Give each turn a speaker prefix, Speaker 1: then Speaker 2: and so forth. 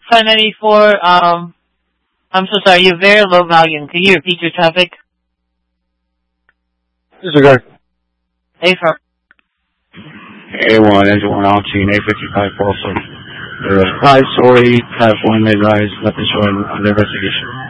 Speaker 1: 594, I'm so sorry, you're very low volume. Can you repeat your topic?
Speaker 2: Disregard.
Speaker 1: A-firm.
Speaker 3: A1, engine 1 Altine, A55 also. There are 5-story platform mid-rise, nothing showing under investigation.